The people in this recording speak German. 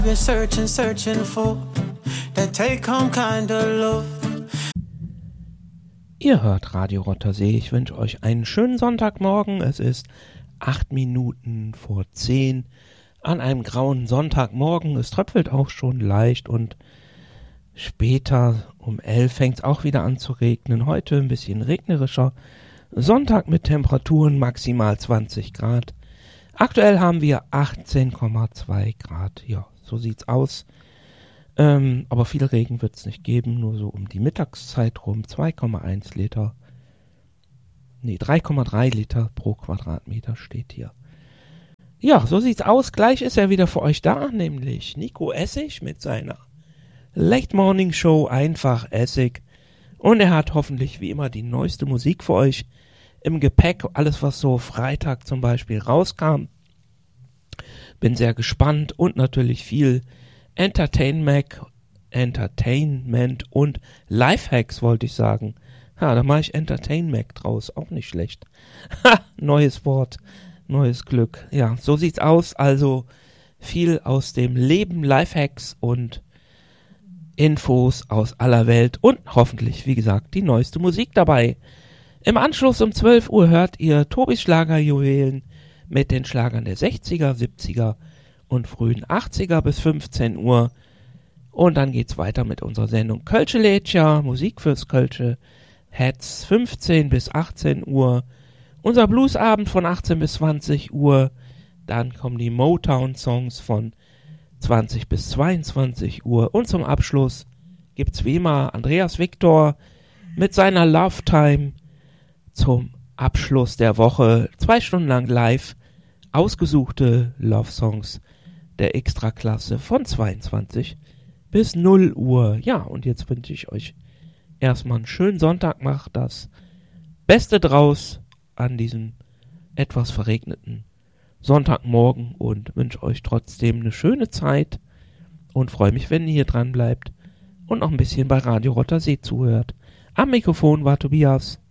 Been searching for that take-home kind of love. Ihr hört Radio Rottersee. Ich wünsche euch einen schönen Sonntagmorgen. Es ist 8 Minuten vor 10 an einem grauen Sonntagmorgen. Es tröpfelt auch schon leicht und später um 11 fängt es auch wieder an zu regnen. Heute ein bisschen regnerischer. Sonntag mit Temperaturen maximal 20 Grad. Aktuell haben wir 18,2 Grad. Ja, so sieht's aus. Aber viel Regen wird es nicht geben, nur so um die Mittagszeit rum. 3,3 Liter pro Quadratmeter steht hier. Ja, so sieht's aus. Gleich ist er wieder für euch da, nämlich Nico Essig mit seiner Late Morning Show, einfach Essig. Und er hat hoffentlich wie immer die neueste Musik für euch im Gepäck. Alles, was so Freitag zum Beispiel rauskam. Bin sehr gespannt und natürlich viel Entertainment und Lifehacks, wollte ich sagen. Da mache ich Entertainment draus, auch nicht schlecht. Neues Wort, neues Glück. Ja, so sieht's aus. Also viel aus dem Leben, Lifehacks und Infos aus aller Welt und hoffentlich, wie gesagt, die neueste Musik dabei. Im Anschluss um 12 Uhr hört ihr Tobis Schlagerjuwelen mit den Schlagern der 60er, 70er und frühen 80er bis 15 Uhr. Und dann geht's weiter mit unserer Sendung Kölsche Lädcher, Musik fürs Kölsche, Hetz 15 bis 18 Uhr. Unser Bluesabend von 18 bis 20 Uhr. Dann kommen die Motown-Songs von 20 bis 22 Uhr. Und zum Abschluss gibt's wie immer Andreas Victor mit seiner Love Time zum Abschluss der Woche. 2 Stunden lang live ausgesuchte Love-Songs der Extraklasse von 22 bis 0 Uhr. Ja, und jetzt wünsche ich euch erstmal einen schönen Sonntag. Macht das Beste draus an diesem etwas verregneten Sonntagmorgen und wünsche euch trotzdem eine schöne Zeit und freue mich, wenn ihr hier dran bleibt und noch ein bisschen bei Radio Rottersee zuhört. Am Mikrofon war Tobias.